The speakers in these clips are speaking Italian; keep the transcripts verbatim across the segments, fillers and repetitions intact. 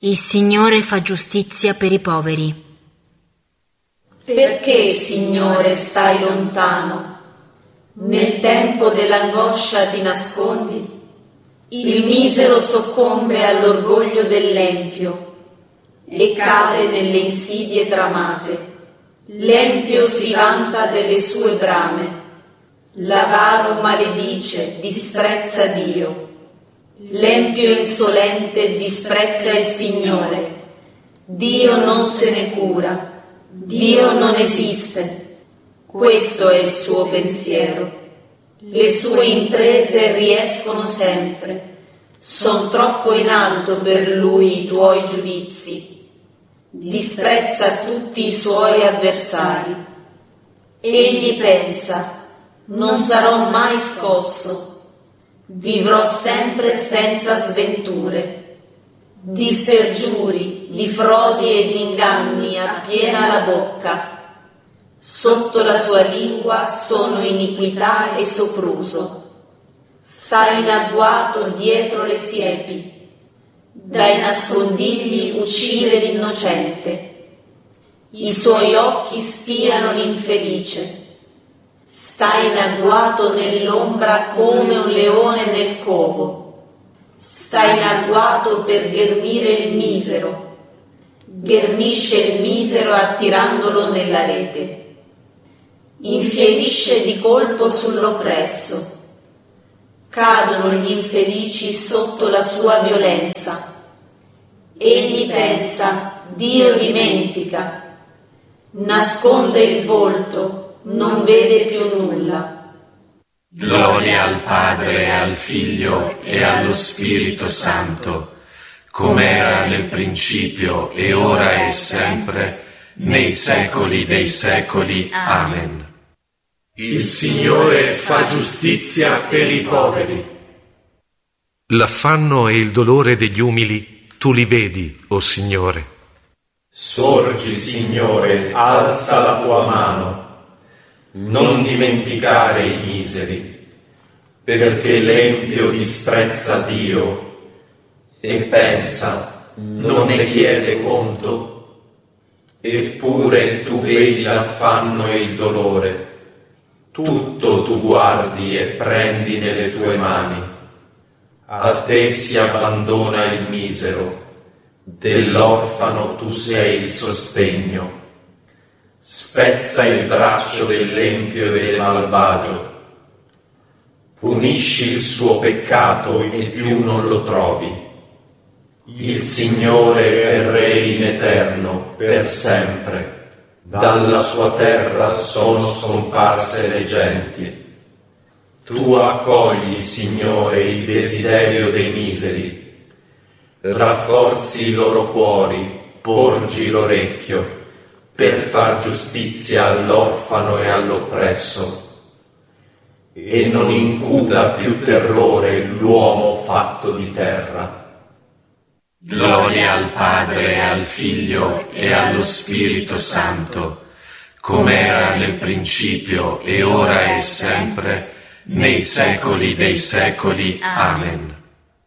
Il Signore fa giustizia per i poveri. Perché, Signore, stai lontano? Nel tempo dell'angoscia ti nascondi? Il misero soccombe all'orgoglio dell'empio e cade nelle insidie tramate. L'empio si vanta delle sue brame, l'avaro maledice, disprezza Dio. L'empio insolente disprezza il Signore. Dio non se ne cura, Dio non esiste. Questo è il suo pensiero. Le sue imprese riescono sempre. Son troppo in alto per lui i tuoi giudizi. Disprezza tutti i suoi avversari. Egli pensa: non sarò mai scosso. Vivrò sempre senza sventure. Di spergiuri, di frodi e di inganni appiena la bocca. Sotto la sua lingua sono iniquità e sopruso. Sta in agguato dietro le siepi. Dai nascondigli uccide l'innocente. I suoi occhi spiano l'infelice. Sta in agguato nell'ombra come un leone nel covo. Sta in agguato per ghermire il misero. Ghermisce il misero attirandolo nella rete. Infierisce di colpo sull'oppresso. Cadono gli infelici sotto la sua violenza. Egli pensa: Dio dimentica. Nasconde il volto. Non vede più nulla. Gloria al Padre, al Figlio e allo Spirito Santo, come era nel principio e ora e sempre, nei secoli dei secoli. Amen. Il Signore fa giustizia per i poveri. L'affanno e il dolore degli umili tu li vedi, o Signore. Sorgi, Signore, alza la tua mano. Non dimenticare i miseri, perché l'empio disprezza Dio e pensa, non ne chiede conto. Eppure tu vedi l'affanno e il dolore, tutto tu guardi e prendi nelle tue mani. A te si abbandona il misero, dell'orfano tu sei il sostegno. Spezza il braccio dell'empio e del malvagio. Punisci il suo peccato e più non lo trovi. Il Signore è Re in eterno, per sempre. Dalla sua terra sono scomparse le genti. Tu accogli, Signore, il desiderio dei miseri. Rafforzi i loro cuori, porgi l'orecchio, per far giustizia all'orfano e all'oppresso, e non incuta più terrore l'uomo fatto di terra. Gloria al Padre, al Figlio e allo Spirito Santo, come era nel principio e ora e sempre, nei secoli dei secoli. Amen.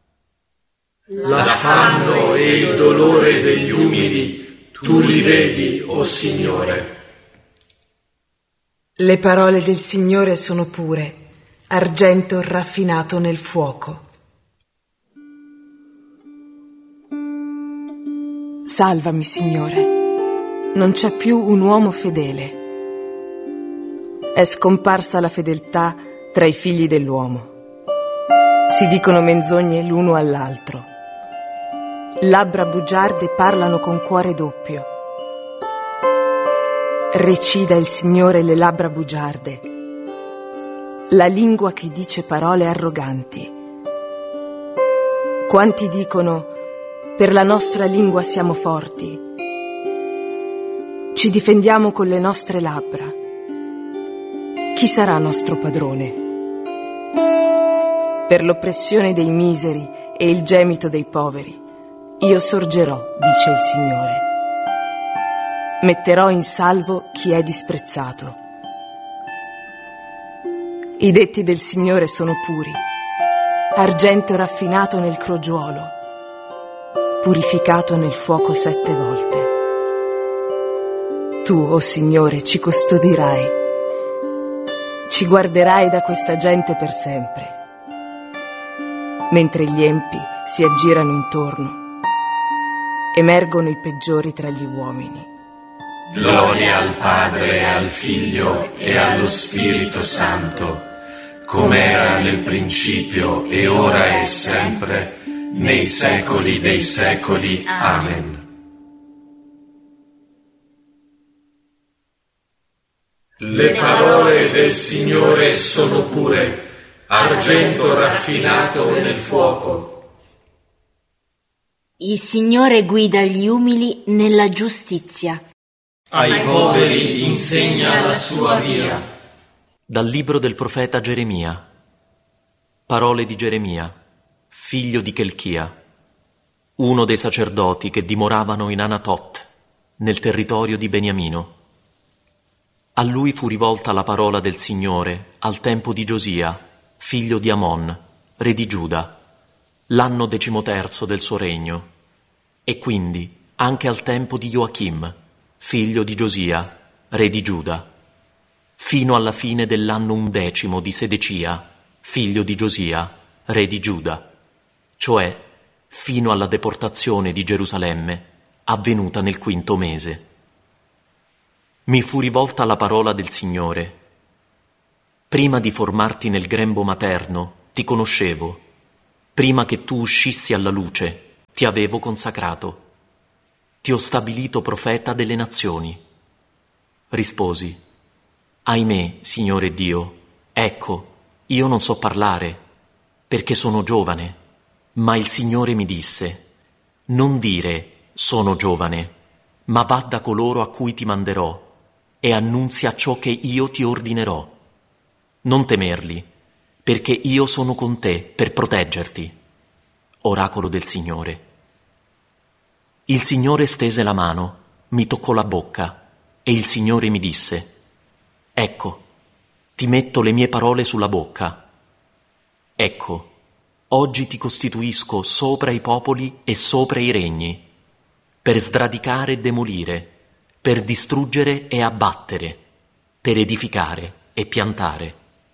L'affanno e il dolore degli umili tu li vedi, o Signore. Le parole del Signore sono pure, argento raffinato nel fuoco. Salvami, Signore. Non c'è più un uomo fedele. È scomparsa la fedeltà tra i figli dell'uomo. Si dicono menzogne l'uno all'altro. Labbra bugiarde parlano con cuore doppio. Recida il Signore le labbra bugiarde, la lingua che dice parole arroganti. Quanti dicono: per la nostra lingua siamo forti, ci difendiamo con le nostre labbra. Chi sarà nostro padrone? Per l'oppressione dei miseri e il gemito dei poveri io sorgerò, dice il Signore. Metterò in salvo chi è disprezzato. I detti del Signore sono puri, argento raffinato nel crogiuolo. purificato nel fuoco sette volte. Tu, o Signore, ci custodirai, ci guarderai da questa gente per sempre, mentre gli empi si aggirano intorno, emergono i peggiori tra gli uomini. Gloria al Padre, al Figlio e allo Spirito Santo, come era nel principio e ora e sempre, nei secoli dei secoli. Amen. Le parole del Signore sono pure, argento raffinato nel fuoco. Il Signore guida gli umili nella giustizia. Ai poveri insegna la sua via. Dal libro del profeta Geremia. Parole di Geremia, figlio di Chelchia, uno dei sacerdoti che dimoravano in Anatot, nel territorio di Beniamino. A lui fu rivolta la parola del Signore al tempo di Giosia, figlio di Amon, re di Giuda, l'anno decimoterzo del suo regno, e quindi anche al tempo di Joachim, figlio di Giosia, re di Giuda, fino alla fine dell'anno undecimo di Sedecia, figlio di Giosia, re di Giuda, cioè fino alla deportazione di Gerusalemme, avvenuta nel quinto mese. Mi fu rivolta la parola del Signore. Prima di formarti nel grembo materno, ti conoscevo. Prima che tu uscissi alla luce, ti avevo consacrato. Ti ho stabilito profeta delle nazioni. Risposi: ahimè, Signore Dio, ecco, io non so parlare, perché sono giovane. Ma il Signore mi disse: non dire sono giovane, ma va da coloro a cui ti manderò e annunzia ciò che io ti ordinerò. Non temerli, perché io sono con te per proteggerti. Oracolo del Signore. Il Signore stese la mano, mi toccò la bocca, e il Signore mi disse: ecco, ti metto le mie parole sulla bocca. Ecco, oggi ti costituisco sopra i popoli e sopra i regni, per sradicare e demolire, per distruggere e abbattere, per edificare e piantare.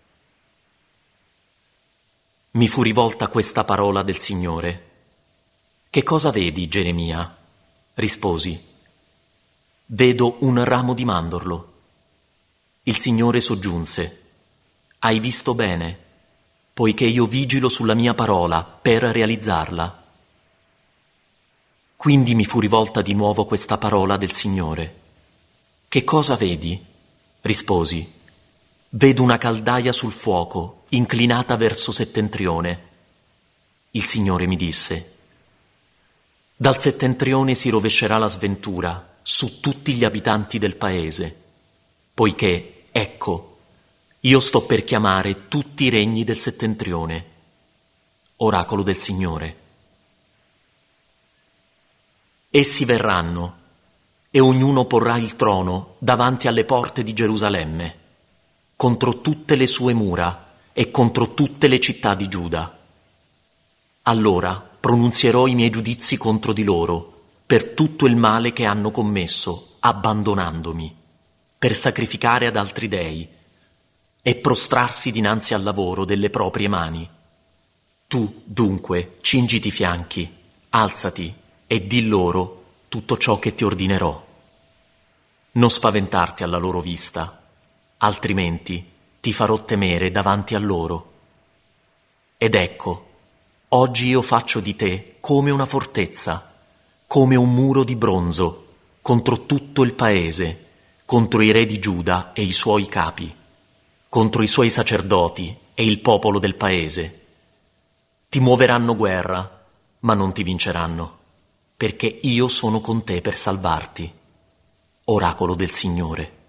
Mi fu rivolta questa parola del Signore. Che cosa vedi, Geremia? Risposi: vedo un ramo di mandorlo. Il Signore soggiunse: hai visto bene, poiché io vigilo sulla mia parola per realizzarla. Quindi mi fu rivolta di nuovo questa parola del Signore. Che cosa vedi? Risposi: vedo una caldaia sul fuoco, inclinata verso settentrione. Il Signore mi disse: dal settentrione si rovescerà la sventura su tutti gli abitanti del paese, poiché, ecco, io sto per chiamare tutti i regni del settentrione. Oracolo del Signore. Essi verranno, e ognuno porrà il trono davanti alle porte di Gerusalemme, contro tutte le sue mura e contro tutte le città di Giuda. Allora pronunzierò i miei giudizi contro di loro per tutto il male che hanno commesso, abbandonandomi, per sacrificare ad altri dei e prostrarsi dinanzi al lavoro delle proprie mani. Tu, dunque, cingiti i fianchi, alzati e di loro tutto ciò che ti ordinerò. Non spaventarti alla loro vista, altrimenti ti farò temere davanti a loro. Ed ecco, oggi io faccio di te come una fortezza, come un muro di bronzo, contro tutto il paese, contro i re di Giuda e i suoi capi, contro i suoi sacerdoti e il popolo del paese. Ti muoveranno guerra, ma non ti vinceranno, perché io sono con te per salvarti. Oracolo del Signore.